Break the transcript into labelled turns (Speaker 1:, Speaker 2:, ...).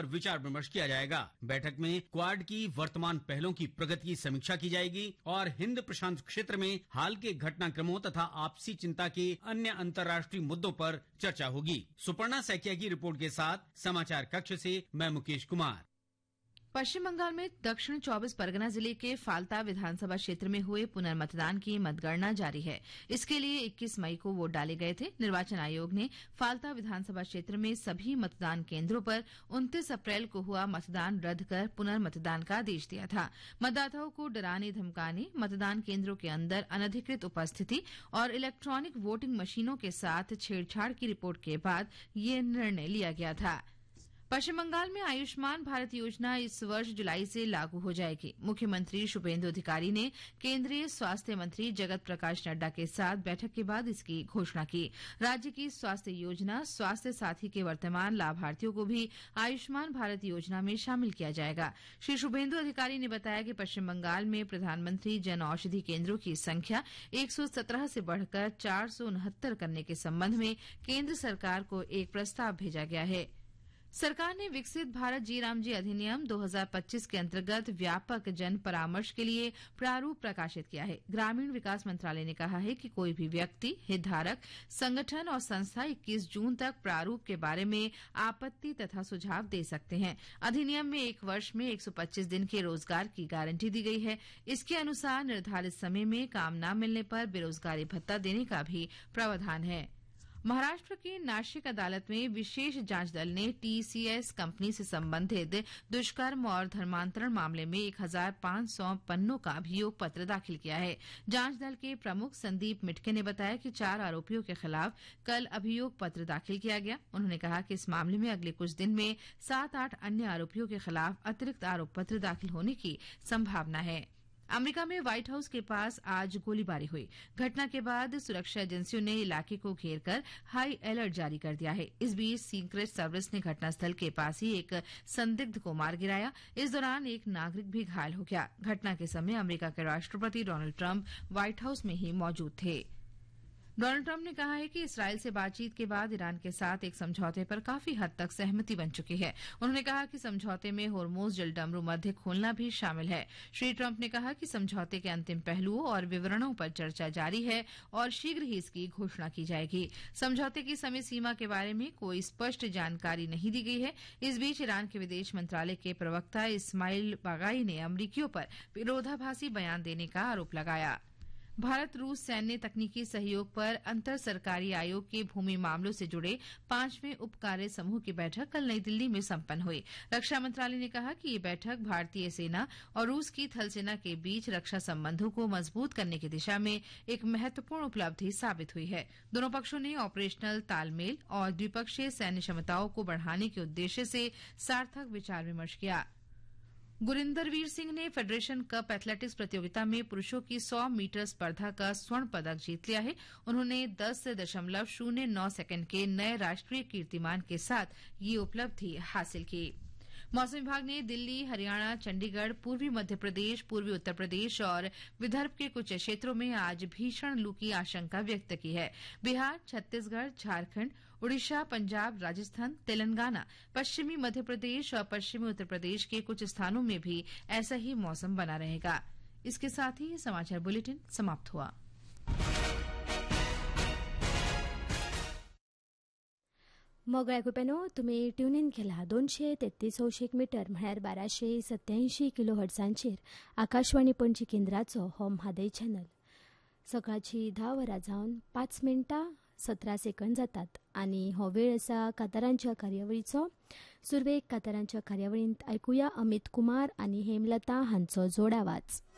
Speaker 1: पर विचार विमर्श किया जाएगा। बैठक में क्वाड की वर्तमान पहलों की प्रगति की समीक्षा की जाएगी और हिंद प्रशांत क्षेत्र में हाल के घटनाक्रमों तथा आपसी चिंता के अन्य अंतर्राष्ट्रीय मुद्दों पर चर्चा होगी। सुपर्णा सैकिया की रिपोर्ट के साथ समाचार कक्ष से मैं मुकेश कुमार।
Speaker 2: पश्चिम बंगाल में दक्षिण 24 परगना जिले के फाल्ता विधानसभा क्षेत्र में हुए पुनर्मतदान की मतगणना जारी है। इसके लिए 21 मई को वोट डाले गए थे। निर्वाचन आयोग ने फाल्ता विधानसभा क्षेत्र में सभी मतदान केन्द्रों पर 29 अप्रैल को हुआ मतदान रद्द कर पुनर्मतदान का आदेश दिया था। मतदाताओं को डराने धमकाने, मतदान केन्द्रों के अंदर अनधिकृत उपस्थिति और इलेक्ट्रॉनिक वोटिंग मशीनों के साथ छेड़छाड़ की रिपोर्ट के बाद ये निर्णय लिया गया था। पश्चिम बंगाल में आयुष्मान भारत योजना इस वर्ष जुलाई से लागू हो जाएगी। मुख्यमंत्री शुभेंदु अधिकारी ने केंद्रीय स्वास्थ्य मंत्री जगत प्रकाश नड्डा के साथ बैठक के बाद इसकी घोषणा की। राज्य की स्वास्थ्य योजना स्वास्थ्य साथी के वर्तमान लाभार्थियों को भी आयुष्मान भारत योजना में शामिल किया जाएगा। श्री शुभेंदु अधिकारी ने बताया कि पश्चिम बंगाल में प्रधानमंत्री जन औषधि केंद्रों की संख्या 117 से बढ़कर 469 करने के संबंध में केंद्र सरकार को एक प्रस्ताव भेजा गया है। सरकार ने विकसित भारत जी राम जी अधिनियम 2025 के अंतर्गत व्यापक जन परामर्श के लिए प्रारूप प्रकाशित किया है। ग्रामीण विकास मंत्रालय ने कहा है कि कोई भी व्यक्ति, हितधारक, संगठन और संस्था 21 जून तक प्रारूप के बारे में आपत्ति तथा सुझाव दे सकते हैं। अधिनियम में 1 वर्ष में 125 दिन के रोजगार की गारंटी दी गई है। इसके अनुसार निर्धारित समय में काम न मिलने पर बेरोजगारी भत्ता देने का भी प्रावधान है। महाराष्ट्र की नासिक अदालत में विशेष जांच दल ने टीसीएस कंपनी से संबंधित दुष्कर्म और धर्मांतरण मामले में 1500 पन्नों का अभियोग पत्र दाखिल किया है। जांच दल के प्रमुख संदीप मिटके ने बताया कि 4 आरोपियों के खिलाफ कल अभियोग पत्र दाखिल किया गया। उन्होंने कहा कि इस मामले में अगले कुछ दिन में 7-8 अन्य आरोपियों के खिलाफ अतिरिक्त आरोप पत्र दाखिल होने की संभावना है। अमेरिका में व्हाइट हाउस के पास आज गोलीबारी हुई। घटना के बाद सुरक्षा एजेंसियों ने इलाके को घेरकर हाई अलर्ट जारी कर दिया है। इस बीच सीक्रेट सर्विस ने घटनास्थल के पास ही एक संदिग्ध को मार गिराया। इस दौरान एक नागरिक भी घायल हो गया। घटना के समय अमेरिका के राष्ट्रपति डोनाल्ड ट्रंप व्हाइट हाउस में ही मौजूद थे। डोनाल्ड ट्रंप ने कहा है कि इसराइल से बातचीत के बाद ईरान के साथ एक समझौते पर काफी हद तक सहमति बन चुकी है। उन्होंने कहा कि समझौते में होर्मुज जलडमरू मध्य खोलना भी शामिल है। श्री ट्रंप ने कहा कि समझौते के अंतिम पहलुओं और विवरणों पर चर्चा जारी है और शीघ्र ही इसकी घोषणा की जाएगी। समझौते की समय सीमा के बारे में कोई स्पष्ट जानकारी नहीं दी गई है। इस बीच ईरान के विदेश मंत्रालय के प्रवक्ता इस्माइल बागाई ने अमरीकियों पर विरोधाभासी बयान देने का आरोप लगाया। भारत रूस सैन्य तकनीकी सहयोग पर अंतर सरकारी आयोग के भूमि मामलों से जुड़े 5वें उप कार्य समूह की बैठक कल नई दिल्ली में संपन्न हुई। रक्षा मंत्रालय ने कहा कि ये बैठक भारतीय सेना और रूस की थल सेना के बीच रक्षा संबंधों को मजबूत करने की दिशा में एक महत्वपूर्ण उपलब्धि साबित हुई है। दोनों पक्षों ने ऑपरेशनल तालमेल और द्विपक्षीय सैन्य क्षमताओं को बढ़ाने के उद्देश्य से सार्थक विचार विमर्श किया। गुरिंदरवीर सिंह ने फेडरेशन कप एथलेटिक्स प्रतियोगिता में पुरुषों की 100 मीटर स्पर्धा का स्वर्ण पदक जीत लिया है। उन्होंने 10.09 सेकंड के नए राष्ट्रीय कीर्तिमान के साथ ये उपलब्धि हासिल की। मौसम विभाग ने दिल्ली, हरियाणा, चंडीगढ़, पूर्वी मध्य प्रदेश, पूर्वी उत्तर प्रदेश और विदर्भ के कुछ क्षेत्रों में आज भीषण लू की आशंका व्यक्त की है। बिहार, छत्तीसगढ़, झारखंड, उड़ीसा, पंजाब, राजस्थान, तेलंगाना, पश्चिमी मध्य प्रदेश और पश्चिमी उत्तर प्रदेश के कुछ स्थानों में भी ऐसा ही मौसम बना रहेगा। इसके साथ ही समाचार बुलेटिन समाप्त हुआ।
Speaker 3: मोगळ्या कृपेनो तुम्ही ट्यून इन केला 233 मीटर म्हळ्यार 1287 किलो हर्ट्झांचेर आकाशवाणी पणजी केंद्राचो हो म्हादय चॅनल। सकाळची 10 वरां जावन 5 मिनटां 17 सेकंद जातात आनी हो वेळ आसा कांतारांच्या कार्यावळीचो। सुरवेक कांतारांच्या कार्यावळींत आयकुया अमित कुमार आनी हेमलता हांचो जोड आवाज।